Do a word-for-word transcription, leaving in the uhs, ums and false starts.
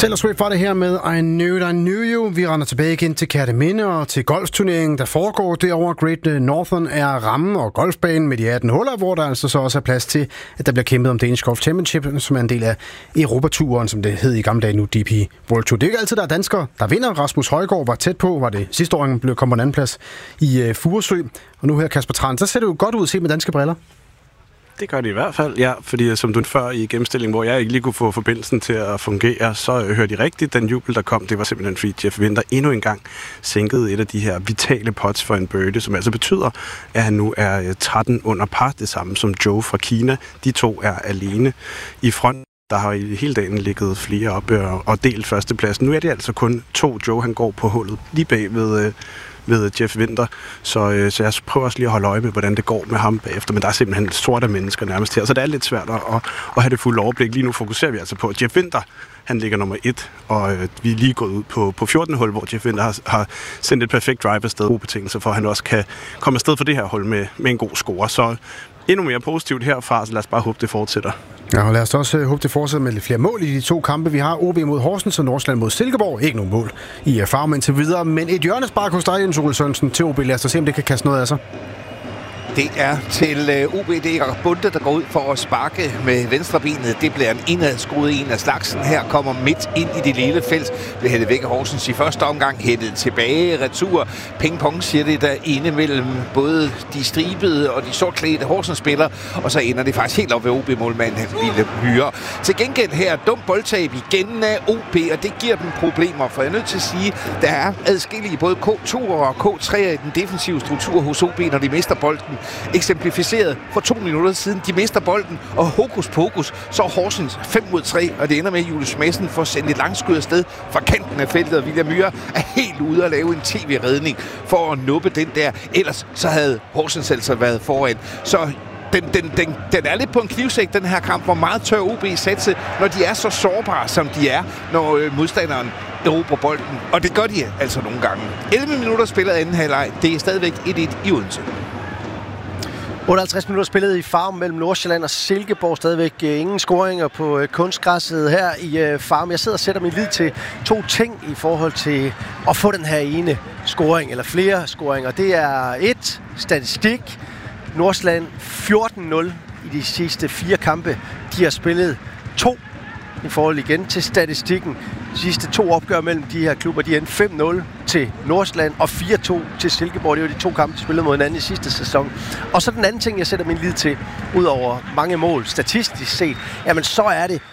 Taylor Swift var det her med I Knew It, I Knew You. Vi render tilbage igen til Kerteminde og til golfturneringen, der foregår derovre. Great Northern er rammen og golfbanen med de atten huller, hvor der altså så også er plads til, at der bliver kæmpet om Danish Golf Championship, som er en del af Europaturen, som det hed i gamle dage nu, D P World Tour. Det er ikke altid, der er danskere, der vinder. Rasmus Højgaard var tæt på, var det sidste år, han blev kommet på en anden plads i uh, Furesø. Og nu her Kasper Tran, så ser det jo godt ud set med danske briller. Det gør det i hvert fald, ja, fordi som du før i gennemstillingen, hvor jeg ikke lige kunne få forbindelsen til at fungere, så hørte I rigtigt, den jubel, der kom, det var simpelthen fordi Jeff Winther endnu en gang sænkede et af de her vitale putts for en birdie, som altså betyder, at han nu er tretten under par, det samme som Joe fra Kina. De to er alene i front. Der har i hele dagen ligget flere op og delt førstepladsen. Nu er det altså kun to. Joe, han går på hullet lige bag ved... ved Jeff Winther, så, øh, så jeg prøver også lige at holde øje med, hvordan det går med ham bagefter, men der er simpelthen sorte mennesker nærmest her, så det er lidt svært at, at, at have det fulde overblik. Lige nu fokuserer vi altså på, at Jeff Winther, han ligger nummer et, og øh, vi er lige gået ud på, på fjortende hul, hvor Jeff Winther har, har sendt et perfekt drive afsted, gode betingelser for, at han også kan komme afsted for det her hul med, med en god score. Så endnu mere positivt herfra, så lad os bare håbe, det fortsætter. Ja, og lad os også uh, håbe, det fortsætter med lidt flere mål i de to kampe. Vi har O B mod Horsens og Nordsjælland mod Silkeborg. Ikke nogen mål i uh, farven indtil videre, men et hjørnespark hos dig, Jens Ole Sørensen, til O B. Lad os se, om det kan kaste noget af sig. Det er til uh, O B, det er Bunde, der går ud for at sparke med venstrebenet. Det bliver en indadskruet en af slagsen. Her kommer midt ind i det lille felt. Bliver hættet væk af Horsens i første omgang. Hættet tilbage, retur. Ping-pong siger det der inde mellem både de stribede og de sortklædte Horsens-spillere. Og så ender det faktisk helt op ved O B-målmanden, han Ville Myhre. Til gengæld her, dum boldtab igen af O B, og det giver dem problemer. For jeg er nødt til at sige, der er adskillige både K to og K tre i den defensive struktur hos O B, når de mister bolden. Eksemplificeret for to minutter siden. De mister bolden, og hokus pokus, så er Horsens fem mod tre, og det ender med, at Julius Madsen får sendt et langskud afsted fra kanten af feltet, og William Myhre er helt ude at lave en tv-redning for at nuppe den der. Ellers så havde Horsens altså været foran. Så den, den, den, den er lidt på en knivsæk, den her kamp. Hvor meget tør O B satse, når de er så sårbare, som de er, når øh, modstanderen erobrer bolden. Og det gør de altså nogle gange. elleve minutter spillet anden halvleg. Det er stadigvæk et et i Odense. otteoghalvtreds minutter spillet i Farum mellem Nordsjælland og Silkeborg. Stadigvæk uh, ingen scoringer på uh, kunstgræsset her i uh, Farum. Jeg sidder og sætter min lid til to ting i forhold til at få den her ene scoring, eller flere scoringer. Det er et statistik. Nordsjælland fjorten nul i de sidste fire kampe. De har spillet to i forhold igen til statistikken. De sidste to opgør mellem de her klubber, de endte fem nul til Nordsjælland og fire to til Silkeborg. Det var de to kampe, de spillede mod hinanden i sidste sæson. Og så den anden ting, jeg sætter min lid til, ud over mange mål statistisk set, jamen så er det